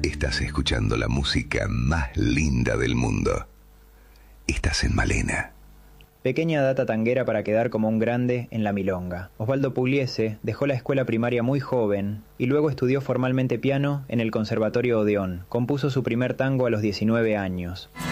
Estás escuchando la música más linda del mundo. Estás en Malena. Pequeña data tanguera para quedar como un grande en la milonga. Osvaldo Pugliese dejó la escuela primaria muy joven y luego estudió formalmente piano en el Conservatorio Odeón. Compuso su primer tango a los 19 años.